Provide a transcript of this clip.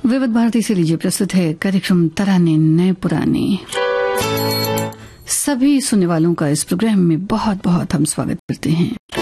विविध भारती से लीजिए प्रस्तुत है कार्यक्रम तराने नए पुराने। सभी सुनने वालों का इस प्रोग्राम में बहुत बहुत हम स्वागत करते हैं।